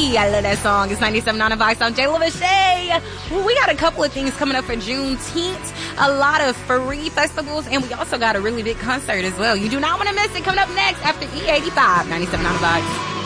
Baby. I love that song. It's 97.9 Vice. I'm Jayla Lachey. Well, we got a couple of things coming up for Juneteenth. A lot of free festivals, and we also got a really big concert as well. You do not want to miss it. Coming up next after E85, 97.9 Vice.